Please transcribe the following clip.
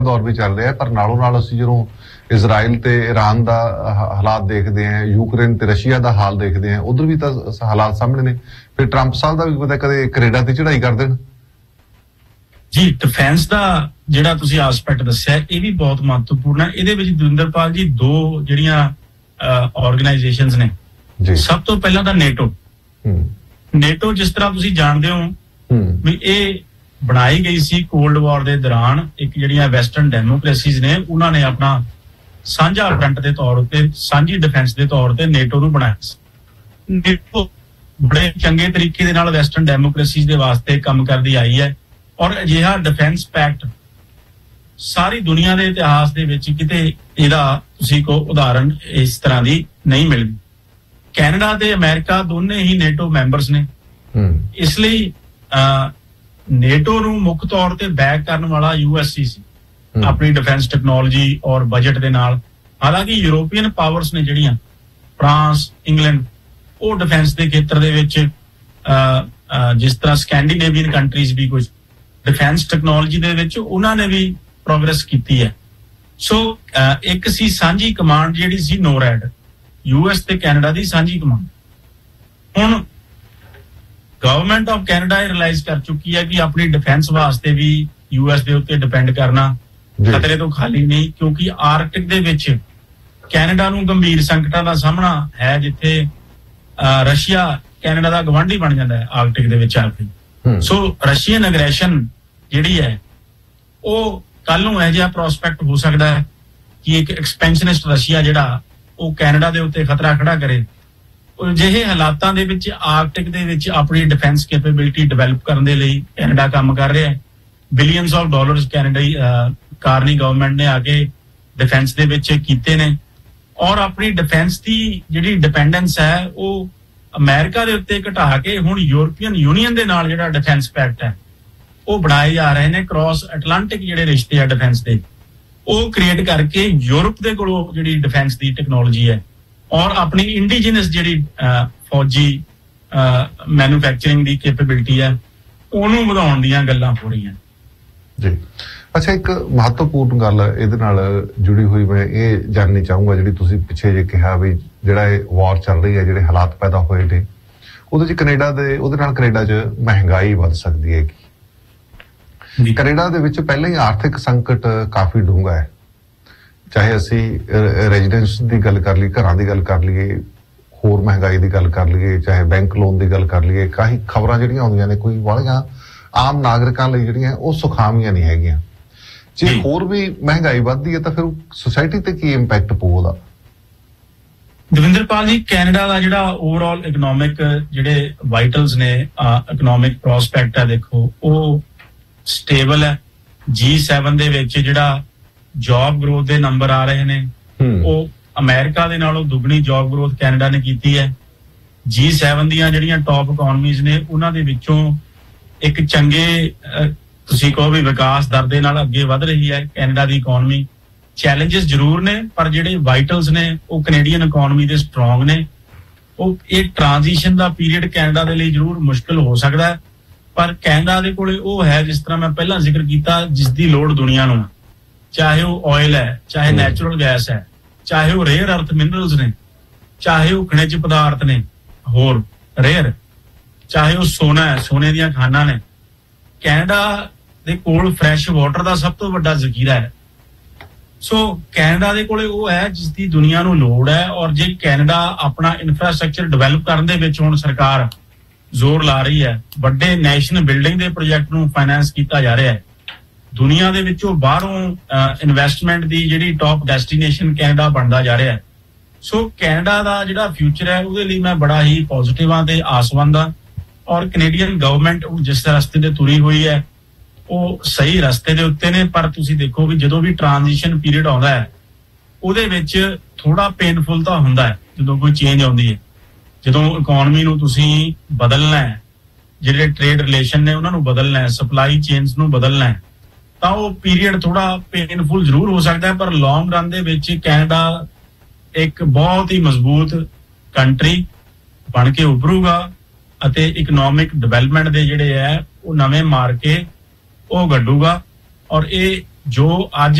ਦੌਰ ਵੀ ਚੱਲ ਰਿਹਾ, ਪਰ ਨਾਲੋਂ ਨਾਲ ਅਸੀਂ ਜਦੋਂ ਇਜ਼ਰਾਈਲ ਤੇ ਈਰਾਨ ਦਾ ਹਾਲਾਤ ਦੇਖਦੇ ਹਾਂ, ਯੂਕਰੇਨ ਤੇ ਰਸ਼ੀਆ ਦਾ ਹਾਲ ਦੇਖਦੇ ਹਾਂ, ਉਧਰ ਵੀ ਤਾਂ ਹਾਲਾਤ ਸਾਹਮਣੇ ਨੇ। ਫਿਰ ਟਰੰਪ ਸਾਹਿਬ ਦਾ ਵੀ ਪਤਾ ਕਦੇ ਕੈਨੇਡਾ ਤੇ ਚੜ੍ਹਾਈ ਕਰ ਦੇਣ। ਜੀ ਡਿਫੈਂਸ ਦਾ ਜਿਹੜਾ ਤੁਸੀਂ ਆਸਪੈਕਟ ਦੱਸਿਆ ਇਹ ਵੀ ਬਹੁਤ ਮਹੱਤਵਪੂਰਨ ਹੈ। ਇਹਦੇ ਵਿੱਚ ਦਵਿੰਦਰਪਾਲ ਜੀ ਦੋ ਜਿਹੜੀਆਂ ਆਰਗੇਨਾਈਜੇਸ਼ਨਸ ਨੇ, ਸਭ ਤੋਂ ਪਹਿਲਾਂ ਤਾਂ ਨੇਟੋ ਜਿਸ ਤਰ੍ਹਾਂ ਤੁਸੀਂ ਜਾਣਦੇ ਹੋ ਵੀ ਇਹ ਬਣਾਈ ਗਈ ਸੀ ਕੋਲਡ ਵਾਰ ਦੇ ਦੌਰਾਨ। ਇੱਕ ਜਿਹੜੀਆਂ ਵੈਸਟਰਨ ਡੈਮੋਕ੍ਰੇਸੀਜ਼ ਨੇ ਉਹਨਾਂ ਨੇ ਆਪਣਾ ਸਾਂਝਾ ਫਰੰਟ ਦੇ ਤੌਰ ਉੱਤੇ, ਸਾਂਝੀ ਡਿਫੈਂਸ ਦੇ ਤੌਰ ਤੇ ਨੇਟੋ ਨੂੰ ਬਣਾਇਆ ਸੀ। ਨੇਟੋ ਬੜੇ ਚੰਗੇ ਤਰੀਕੇ ਦੇ ਨਾਲ ਵੈਸਟਰਨ ਡੈਮੋਕ੍ਰੇਸੀਜ਼ ਦੇ ਵਾਸਤੇ ਕੰਮ ਕਰਦੀ ਆਈ ਹੈ ਔਰ ਅਜਿਹਾ ਡਿਫੈਂਸ ਪੈਕਟ ਸਾਰੀ ਦੁਨੀਆ ਦੇ ਇਤਿਹਾਸ ਦੇ ਵਿੱਚ ਕਿਤੇ ਇਹਦਾ ਤੁਸੀਂ ਕੋ ਉਦਾਹਰਣ ਇਸ ਤਰ੍ਹਾਂ ਦੀ ਨਹੀਂ ਮਿਲਦੀ। ਕੈਨੇਡਾ ਤੇ ਅਮਰੀਕਾ ਦੋਨੇ ਹੀ ਨੇਟੋ ਮੈਂਬਰਸ ਨੇ, ਇਸ ਲਈ ਨੇਟੋ ਨੂੰ ਮੁੱਖ ਤੌਰ ਤੇ ਬੈਕ ਕਰਨ ਵਾਲਾ ਯੂਐਸਸੀ ਸੀ ਆਪਣੀ ਡਿਫੈਂਸ ਟੈਕਨੋਲੋਜੀ ਔਰ ਬਜਟ ਦੇ ਨਾਲ। ਹਾਲਾਂਕਿ ਯੂਰੋਪੀਅਨ ਪਾਵਰਸ ਨੇ ਜਿਹੜੀਆਂ ਫਰਾਂਸ, ਇੰਗਲੈਂਡ, ਉਹ ਡਿਫੈਂਸ ਦੇ ਖੇਤਰ ਦੇ ਵਿੱਚ ਜਿਸ ਤਰ੍ਹਾਂ ਸਕੈਂਡੀਨੇਵੀਅਨ ਕੰਟਰੀਜ਼ ਵੀ ਕੁਝ ਡਿਫੈਂਸ ਟੈਕਨੋਲੋਜੀ ਦੇ ਵਿੱਚ ਉਹਨਾਂ ਨੇ ਵੀ ਪ੍ਰੋਗਰੈਸ ਕੀਤੀ ਹੈ। ਸੋ ਇੱਕ ਸੀ ਸਾਂਝੀ ਕਮਾਂਡ ਜਿਹੜੀ ਸੀ ਨੋਰੈਡ, ਯੂਐਸ ਤੇ ਕੈਨੇਡਾ ਦੀ ਸਾਂਝੀ ਕਮਾਂਡ। ਹੁਣ ਗਵਰਨਮੈਂਟ ਆਫ ਕੈਨੇਡਾ ਇਹ ਰਿਅਲਾਈਜ਼ ਕਰ ਚੁੱਕੀ ਹੈ ਕਿ ਆਪਣੀ ਡਿਫੈਂਸ ਵਾਸਤੇ ਵੀ ਯੂਐਸ ਦੇ ਉੱਤੇ ਡਿਪੈਂਡ ਕਰਨਾ ਖਤਰੇ ਤੋਂ ਖਾਲੀ ਨਹੀਂ, ਕਿਉਂਕਿ ਆਰਕਟਿਕ ਦੇ ਵਿੱਚ ਕੈਨੇਡਾ ਨੂੰ ਗੰਭੀਰ ਸੰਕਟਾਂ ਦਾ ਸਾਹਮਣਾ ਹੈ, ਜਿੱਥੇ ਰਸ਼ੀਆ ਕੈਨੇਡਾ ਦਾ ਗਵਾਂਢੀ ਬਣ ਜਾਂਦਾ ਹੈ ਆਰਕਟਿਕ ਦੇ ਵਿੱਚ ਆ ਕੇ। ਸੋ ਰਸ਼ੀਅਨ ਅਗਰੈਸ਼ਨ ਜਿਹੜੀ ਹੈ ਉਹ ਕੱਲ ਨੂੰ ਇਹੋ ਜਿਹਾ ਪ੍ਰੋਸਪੈਕਟ ਹੋ ਸਕਦਾ ਹੈ ਕਿ ਇੱਕ ਐਕਸਪੈਂਸ਼ਨਿਸਟ ਰਸ਼ੀਆ ਜਿਹੜਾ ਉਹ ਕੈਨੇਡਾ ਦੇ ਉੱਤੇ ਖਤਰਾ ਖੜਾ ਕਰੇ। ਅਜਿਹੇ ਹਾਲਾਤਾਂ ਦੇ ਵਿੱਚ ਆਰਕਟਿਕ ਦੇ ਵਿੱਚ ਆਪਣੀ ਡਿਫੈਂਸ ਕੈਪੇਬਿਲਿਟੀ ਡਿਵੈਲਪ ਕਰਨ ਦੇ ਲਈ ਕੈਨੇਡਾ ਕੰਮ ਕਰ ਰਿਹਾ ਹੈ। Billions of dollars ਕੈਨੇਡਾਈ Carney government ਨੇ ਆ ਕੇ ਡਿਫੈਂਸ ਦੇ ਵਿੱਚ ਕੀਤੇ ਨੇ ਔਰ ਆਪਣੀ ਡਿਫੈਂਸ ਦੀ ਜਿਹੜੀ ਡਿਪੈਂਡੈਂਸ ਹੈ ਉਹ ਅਮਰੀਕਾ ਦੇ ਉੱਤੇ ਘਟਾ ਕੇ ਹੁਣ ਯੂਰਪੀਅਨ ਯੂਨੀਅਨ ਦੇ ਨਾਲ ਜਿਹੜਾ ਡਿਫੈਂਸ ਪੈਕਟ ਹੈ ਉਹ ਬਣਾਏ ਜਾ ਰਹੇ ਨੇ। ਕ੍ਰਾਸ ਐਟਲਾਂਟਿਕ ਜਿਹੜੇ ਰਿਸ਼ਤੇ ਆ ਡਿਫੈਂਸ ਦੇ ਉਹ ਕ੍ਰੀਏਟ ਕਰਕੇ ਯੂਰਪ ਦੇ ਕੋਲੋਂ ਜਿਹੜੀ ਡਿਫੈਂਸ ਦੀ ਟੈਕਨੋਲੋਜੀ ਹੈ ਔਰ ਆਪਣੀ ਇੰਡੀਜੀਨਸ ਜਿਹੜੀ ਫੌਜੀ ਮੈਨੂਫੈਕਚਰਿੰਗ ਦੀ ਕੈਪੇਬਿਲਿਟੀ ਹੈ ਉਹਨੂੰ ਵਧਾਉਣ ਦੀਆਂ ਗੱਲਾਂ ਹੋ ਰਹੀਆਂ ਜੀ। ਅੱਛਾ, ਇੱਕ ਮਹੱਤਵਪੂਰਨ ਗੱਲ ਇਹਦੇ ਨਾਲ ਜੁੜੀ ਹੋਈ ਮੈਂ ਇਹ ਜਾਣਨੀ ਚਾਹੂੰਗਾ, ਜਿਹੜੀ ਤੁਸੀਂ ਪਿੱਛੇ ਜੇ ਕਿਹਾ ਵੀ ਜਿਹੜਾ ਇਹ ਵਾਰ ਚੱਲ ਰਹੀ ਹੈ, ਜਿਹੜੇ ਹਾਲਾਤ ਪੈਦਾ ਹੋਏ ਨੇ ਉਹਦੇ ਚ ਕੈਨੇਡਾ ਦੇ, ਉਹਦੇ ਨਾਲ ਕੈਨੇਡਾ ਚ ਮਹਿੰਗਾਈ ਵੱਧ ਸਕਦੀ ਹੈਗੀ। ਕੈਨੇਡਾ ਦੇ ਵਿੱਚ ਪਹਿਲਾਂ ਹੀ ਆਰਥਿਕ ਸੰਕਟ ਕਾਫੀ ਡੂੰਘਾ ਹੈ, ਚਾਹੇ ਅਸੀਂ ਰੈਜ਼ੀਡੈਂਸ ਦੀ ਗੱਲ ਕਰ ਲਈਏ, ਘਰਾਂ ਦੀ ਗੱਲ ਕਰ ਲਈਏ, ਹੋਰ ਮਹਿੰਗਾਈ ਦੀ ਗੱਲ ਕਰ ਲਈਏ, ਚਾਹੇ ਬੈਂਕ ਲੋਨ ਦੀ ਗੱਲ ਕਰ ਲਈਏ। ਕਾਫੀ ਖਬਰਾਂ ਜਿਹੜੀਆਂ ਆਉਂਦੀਆਂ ਨੇ ਕੋਈ ਵਾਲੀਆਂ ਆਮ ਨਾਗਰਿਕਾਂ ਲਈ ਜਿਹੜੀਆਂ ਉਹ ਸੁਖਾਵੀਆਂ ਨਹੀਂ ਹੈਗੀਆਂ। ਜੇ ਹੋਰ ਵੀ ਮਹਿੰਗਾਈ ਵੱਧਦੀ ਹੈ ਤਾਂ ਫਿਰ ਸੋਸਾਇਟੀ ਤੇ ਕੀ ਇੰਪੈਕਟ ਪਊ ਉਹਦਾ? ਦਵਿੰਦਰਪਾਲ ਜੀ, ਕੈਨੇਡਾ ਦਾ ਜਿਹੜਾ ਓਵਰਆਲ ਇਕਨੋਮਿਕ ਜਿਹੜੇ ਵਾਈਟਲਸ ਨੇ, ਇਕਨੋਮਿਕ ਪ੍ਰੋਸਪੈਕਟ ਹੈ, ਦੇਖੋ ਉਹ ਸਟੇਬਲ ਹੈ। G7 ਦੇ ਵਿੱਚ ਜਿਹੜਾ ਜੌਬ ਗਰੋਥ ਦੇ ਨੰਬਰ ਆ ਰਹੇ ਨੇ ਉਹ ਅਮਰੀਕਾ ਦੇ ਨਾਲੋਂ ਦੁੱਗਣੀ ਜੌਬ ਗਰੋਥ ਕੈਨੇਡਾ ਨੇ ਕੀਤੀ ਹੈ। G7 ਦੀਆਂ ਜਿਹੜੀਆਂ ਟੌਪ ਇਕਨੋਮੀਜ਼ ਨੇ ਉਹਨਾਂ ਦੇ ਵਿੱਚੋਂ ਇੱਕ ਚੰਗੇ ਤੁਸੀਂ ਕਹੋ ਵੀ ਵਿਕਾਸ ਦਰ ਦੇ ਨਾਲ ਅੱਗੇ ਵਧ ਰਹੀ ਹੈ ਕੈਨੇਡਾ ਦੀ ਇਕਨੋਮੀ। ਚੈਲੰਜਸ ਜ਼ਰੂਰ ਨੇ ਪਰ ਜਿਹੜੇ ਵਾਈਟਲਸ ਨੇ ਉਹ ਕੈਨੇਡੀਅਨ ਇਕਨੋਮੀ ਦੇ ਸਟਰੋਂਗ ਨੇ। ਉਹ ਇਹ ਟ੍ਰਾਂਜੀਸ਼ਨ ਦਾ ਪੀਰੀਅਡ ਕੈਨੇਡਾ ਦੇ ਲਈ ਜ਼ਰੂਰ ਮੁਸ਼ਕਿਲ ਹੋ ਸਕਦਾ ਹੈ, ਪਰ ਕੈਨੇਡਾ ਦੇ ਕੋਲੇ ਉਹ ਹੈ, ਜਿਸ ਤਰ੍ਹਾਂ ਮੈਂ ਪਹਿਲਾਂ ਜ਼ਿਕਰ ਕੀਤਾ, ਜਿਸ ਦੀ ਲੋੜ ਦੁਨੀਆ ਨੂੰ, ਚਾਹੇ ਉਹ ਆਇਲ ਹੈ, ਚਾਹੇ ਨੈਚੁਰਲ ਗੈਸ ਹੈ, ਚਾਹੇ ਉਹ ਰੇਅਰ ਅਰਥ ਮਿਨਰਲਸ ਨੇ, ਚਾਹੇ ਉਹ ਖਣਿਜ ਪਦਾਰਥ ਨੇ ਹੋਰ ਰੇਅਰ, ਚਾਹੇ ਉਹ ਸੋਨਾ ਹੈ, ਸੋਨੇ ਦੀਆਂ ਖਾਨਾਂ ਨੇ। ਕੈਨੇਡਾ ਦੇ ਕੋਲ ਫਰੈਸ਼ ਵਾਟਰ ਦਾ ਸਭ ਤੋਂ ਵੱਡਾ ਜ਼ਖੀਰਾ ਹੈ। ਸੋ ਕੈਨੇਡਾ ਦੇ ਕੋਲੇ ਉਹ ਹੈ ਜਿਸ ਦੀ ਦੁਨੀਆ ਨੂੰ ਲੋੜ ਹੈ। ਔਰ ਜੇ ਕੈਨੇਡਾ ਆਪਣਾ ਇਨਫਰਾਸਟ੍ਰਕਚਰ ਡਿਵੈਲਪ ਕਰਨ ਦੇ ਵਿੱਚ ਹੁਣ ਸਰਕਾਰ ਜ਼ੋਰ ਲਾ ਰਹੀ ਹੈ, ਵੱਡੇ ਨੈਸ਼ਨਲ ਬਿਲਡਿੰਗ ਦੇ ਪ੍ਰੋਜੈਕਟ ਨੂੰ ਫਾਈਨੈਂਸ ਕੀਤਾ ਜਾ ਰਿਹਾ ਹੈ, ਦੁਨੀਆ ਦੇ ਵਿੱਚੋਂ ਬਾਹਰੋਂ ਇਨਵੈਸਟਮੈਂਟ ਦੀ ਜਿਹੜੀ ਟੌਪ ਡੈਸਟੀਨੇਸ਼ਨ ਕੈਨੇਡਾ ਬਣਦਾ ਜਾ ਰਿਹਾ ਹੈ। ਸੋ ਕੈਨੇਡਾ ਦਾ ਜਿਹੜਾ ਫਿਊਚਰ ਹੈ ਉਹਦੇ ਲਈ ਮੈਂ ਬੜਾ ਹੀ ਪੋਜ਼ਿਟਿਵ ਹਾਂ ਤੇ ਆਸਵੰਦ ਹਾਂ। ਔਰ ਕੈਨੇਡੀਅਨ ਗਵਰਨਮੈਂਟ ਜਿਸ ਰਸਤੇ ਤੇ ਤੁਰੀ ਹੋਈ ਹੈ ਉਹ ਸਹੀ ਰਸਤੇ ਦੇ ਉੱਤੇ ਨੇ। ਪਰ ਤੁਸੀਂ ਦੇਖੋ ਵੀ ਜਦੋਂ ਵੀ ਟ੍ਰਾਂਜੀਸ਼ਨ ਪੀਰੀਅਡ ਆਉਂਦਾ ਹੈ ਉਹਦੇ ਵਿੱਚ ਥੋੜਾ ਪੇਨਫੁਲ ਤਾਂ ਹੁੰਦਾ ਹੈ ਜਦੋਂ ਕੋਈ ਚੇਂਜ ਆਉਂਦੀ ਹੈ। ਜਦੋਂ ਇਕਨੋਮੀ ਨੂੰ ਤੁਸੀਂ ਬਦਲਣਾ ਹੈ, ਜਿਹੜੇ ਟ੍ਰੇਡ ਰਿਲੇਸ਼ਨ ਨੇ ਉਹਨਾਂ ਨੂੰ ਬਦਲਣਾ ਹੈ, ਸਪਲਾਈ ਚੇਨਸ ਨੂੰ ਬਦਲਣਾ ਹੈ, ਤਾਂ ਉਹ ਪੀਰੀਅਡ ਥੋੜਾ ਪੇਨਫੁਲ ਜ਼ਰੂਰ ਹੋ ਸਕਦਾ ਹੈ। ਪਰ ਲੌਂਗ ਰਨ ਦੇ ਵਿੱਚ ਕੈਨੇਡਾ ਇੱਕ ਬਹੁਤ ਹੀ ਮਜ਼ਬੂਤ ਕੰਟਰੀ ਬਣ ਕੇ ਉੱਭਰੂਗਾ ਅਤੇ ਇਕਨੋਮਿਕ ਡਿਵੈਲਪਮੈਂਟ ਦੇ ਜਿਹੜੇ ਹੈ ਉਹ ਨਵੇਂ ਮਾਰ ਕੇ ਉਹ ਗੱਡੂਗਾ। ਔਰ ਇਹ ਜੋ ਅੱਜ